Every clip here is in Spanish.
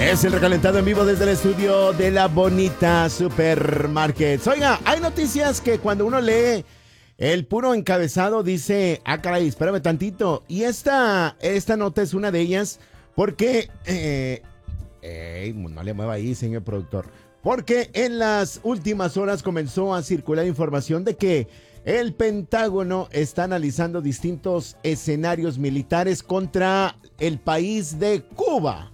Es el recalentado en vivo desde el estudio de la bonita Supermarket. Oiga, hay noticias que cuando uno lee el puro encabezado dice, ah caray, espérame tantito. Y esta nota es una de ellas porque, no le mueva ahí, señor productor. Porque en las últimas horas comenzó a circular información de que el Pentágono está analizando distintos escenarios militares contra el país de Cuba.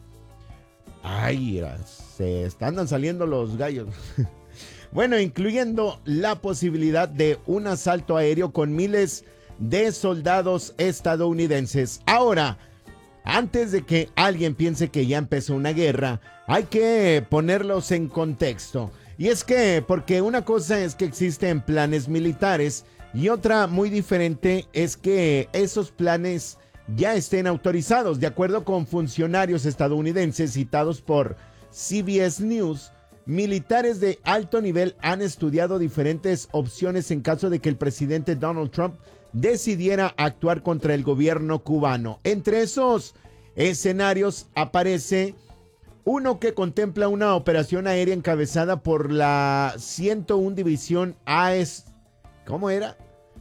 Ay, se andan saliendo los gallos. Bueno, incluyendo la posibilidad de un asalto aéreo con miles de soldados estadounidenses. Ahora, antes de que alguien piense que ya empezó una guerra, hay que ponerlos en contexto. Y es que, porque una cosa es que existen planes militares y otra muy diferente es que esos planes ya estén autorizados. De acuerdo con funcionarios estadounidenses citados por CBS News, militares de alto nivel han estudiado diferentes opciones en caso de que el presidente Donald Trump decidiera actuar contra el gobierno cubano. Entre esos escenarios aparece uno que contempla una operación aérea encabezada por la 101 División ¿cómo era?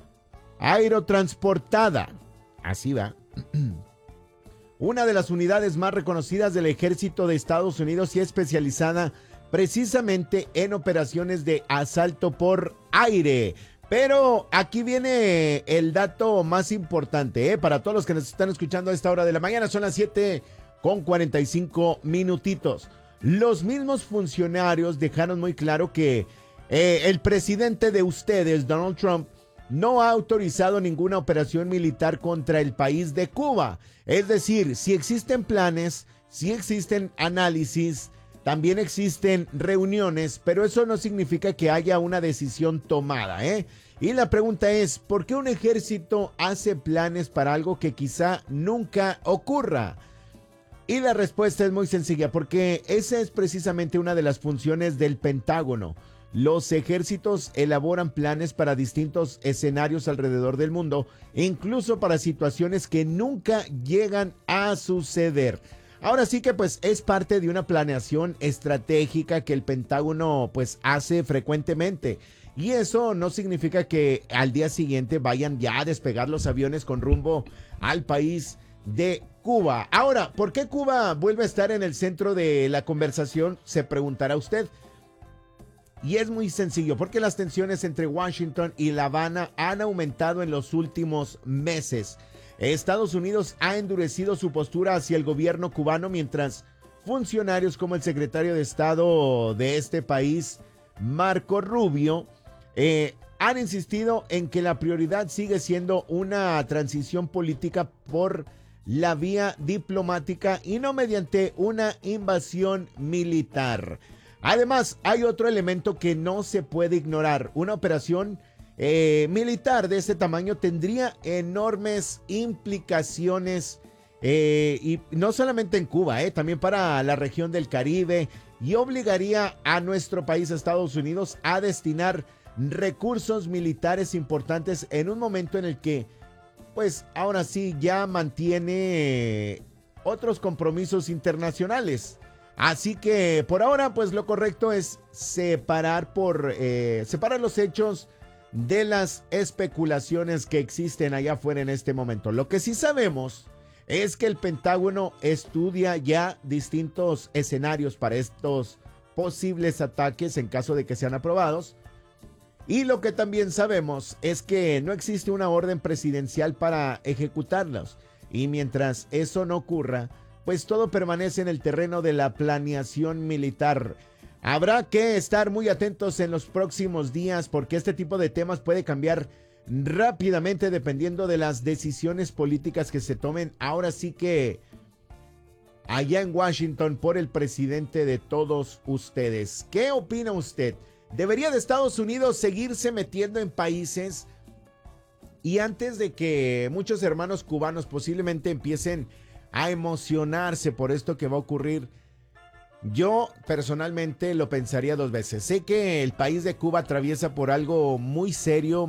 Aerotransportada. Así va. Una de las unidades más reconocidas del ejército de Estados Unidos y especializada precisamente en operaciones de asalto por aire. Pero aquí viene el dato más importante, para todos los que nos están escuchando a esta hora de la mañana. Son las 7:45 minutitos. Los mismos funcionarios dejaron muy claro que el presidente de ustedes, Donald Trump, no ha autorizado ninguna operación militar contra el país de Cuba. Es decir, si existen planes, si existen análisis, también existen reuniones, pero eso no significa que haya una decisión tomada, Y la pregunta es, ¿por qué un ejército hace planes para algo que quizá nunca ocurra? Y la respuesta es muy sencilla, porque esa es precisamente una de las funciones del Pentágono. Los ejércitos elaboran planes para distintos escenarios alrededor del mundo, incluso para situaciones que nunca llegan a suceder. Ahora sí que pues es parte de una planeación estratégica que el Pentágono pues hace frecuentemente. Y eso no significa que al día siguiente vayan ya a despegar los aviones con rumbo al país de Cuba. Ahora, ¿por qué Cuba vuelve a estar en el centro de la conversación? Se preguntará usted. Y es muy sencillo, porque las tensiones entre Washington y La Habana han aumentado en los últimos meses. Estados Unidos ha endurecido su postura hacia el gobierno cubano, mientras funcionarios como el secretario de Estado de este país, Marco Rubio, han insistido en que la prioridad sigue siendo una transición política por la vía diplomática y no mediante una invasión militar. Además, hay otro elemento que no se puede ignorar. Una operación militar de este tamaño tendría enormes implicaciones y no solamente en Cuba, también para la región del Caribe, y obligaría a nuestro país, Estados Unidos, a destinar recursos militares importantes en un momento en el que, pues ahora sí, ya mantiene otros compromisos internacionales. Así que por ahora, pues lo correcto es separar los hechos de las especulaciones que existen allá afuera en este momento. Lo que sí sabemos es que el Pentágono estudia ya distintos escenarios para estos posibles ataques en caso de que sean aprobados. Y lo que también sabemos es que no existe una orden presidencial para ejecutarlos. Y mientras eso no ocurra, pues todo permanece en el terreno de la planeación militar. Habrá que estar muy atentos en los próximos días, porque este tipo de temas puede cambiar rápidamente dependiendo de las decisiones políticas que se tomen ahora sí que allá en Washington por el presidente de todos ustedes. ¿Qué opina usted? ¿Debería de Estados Unidos seguirse metiendo en países? Y antes de que muchos hermanos cubanos posiblemente empiecen a emocionarse por esto que va a ocurrir, yo personalmente lo pensaría dos veces. Sé que el país de Cuba atraviesa por algo muy serio,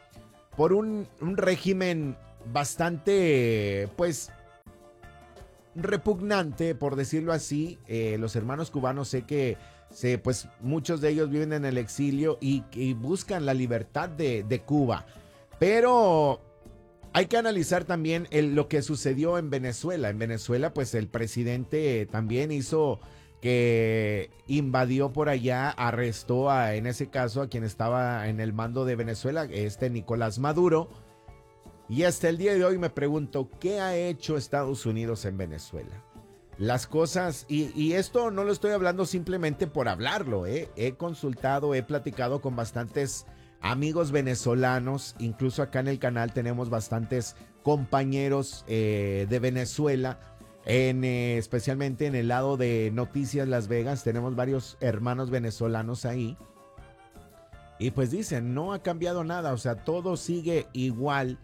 por un régimen bastante, pues, repugnante, por decirlo así. Los hermanos cubanos sé que pues muchos de ellos viven en el exilio y buscan la libertad de Cuba. Pero hay que analizar también lo que sucedió en Venezuela. En Venezuela, pues el presidente también hizo que invadió por allá, arrestó en ese caso a quien estaba en el mando de Venezuela, Nicolás Maduro. Y hasta el día de hoy me pregunto, ¿qué ha hecho Estados Unidos en Venezuela? Las cosas, y esto no lo estoy hablando simplemente por hablarlo, he consultado, he platicado con bastantes amigos venezolanos, incluso acá en el canal tenemos bastantes compañeros de Venezuela, especialmente en el lado de Noticias Las Vegas, tenemos varios hermanos venezolanos ahí, y pues dicen, no ha cambiado nada, o sea, todo sigue igual.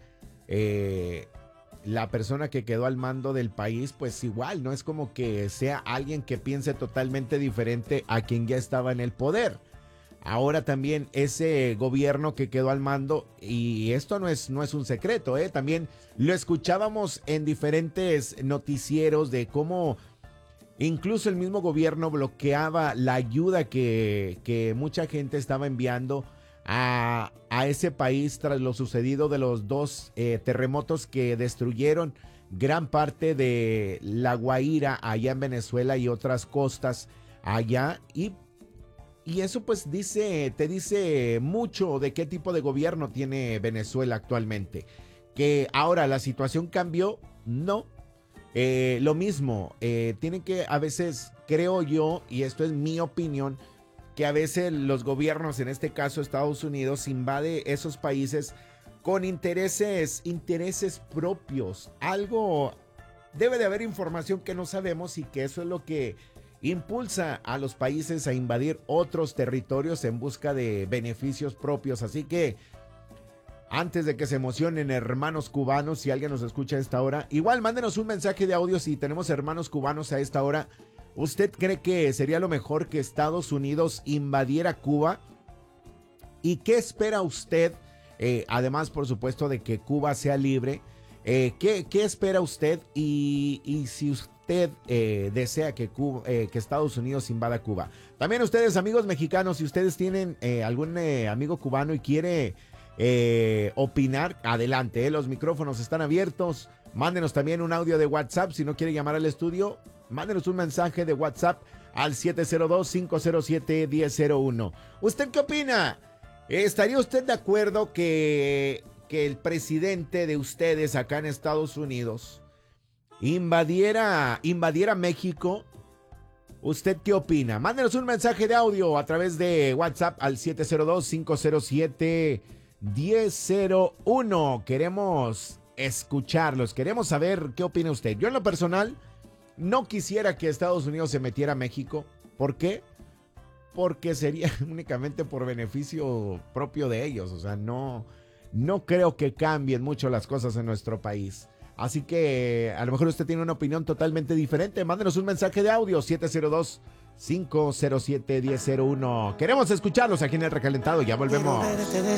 La persona que quedó al mando del país, pues igual, no es como que sea alguien que piense totalmente diferente a quien ya estaba en el poder. Ahora también ese gobierno que quedó al mando, y esto no es un secreto, también lo escuchábamos en diferentes noticieros de cómo incluso el mismo gobierno bloqueaba la ayuda que mucha gente estaba enviando a ese país tras lo sucedido de los dos terremotos que destruyeron gran parte de La Guaira allá en Venezuela y otras costas allá, y eso pues te dice mucho de qué tipo de gobierno tiene Venezuela actualmente. Que ahora la situación cambió, no. Lo mismo, tienen que a veces, creo yo, y esto es mi opinión, que a veces los gobiernos, en este caso Estados Unidos, invade esos países con intereses propios. Algo, debe de haber información que no sabemos y que eso es lo que impulsa a los países a invadir otros territorios en busca de beneficios propios. Así que antes de que se emocionen hermanos cubanos, si alguien nos escucha a esta hora, igual mándenos un mensaje de audio si tenemos hermanos cubanos a esta hora. ¿Usted cree que sería lo mejor que Estados Unidos invadiera Cuba? ¿Y qué espera usted? Además, por supuesto, de que Cuba sea libre. ¿Qué espera usted? Y si usted desea que Estados Unidos invada Cuba. También ustedes, amigos mexicanos, si ustedes tienen algún amigo cubano y quiere opinar, adelante. Los micrófonos están abiertos. Mándenos también un audio de WhatsApp. Si no quiere llamar al estudio, mándenos un mensaje de WhatsApp al 702-507-1001. ¿Usted qué opina? ¿Estaría usted de acuerdo que el presidente de ustedes acá en Estados Unidos invadiera México? ¿Usted qué opina? Mándenos un mensaje de audio a través de WhatsApp al 702-507-1001. Queremos escucharlos, queremos saber qué opina usted. Yo en lo personal no quisiera que Estados Unidos se metiera a México. ¿Por qué? Porque sería únicamente por beneficio propio de ellos. O sea, no creo que cambien mucho las cosas en nuestro país. Así que a lo mejor usted tiene una opinión totalmente diferente. Mándenos un mensaje de audio 702-507-1001. Queremos escucharlos aquí en El Recalentado. Ya volvemos.